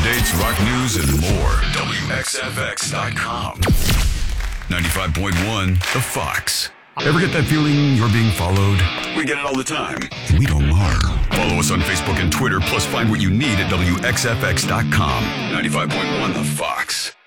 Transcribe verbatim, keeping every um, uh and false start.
updates, rock news, and more. W X F X dot com. ninety-five point one, The Fox. Ever get that feeling you're being followed? We get it all the time. We don't mind. Follow us on Facebook and Twitter, plus find what you need at W X F X dot com. ninety-five point one, The Fox.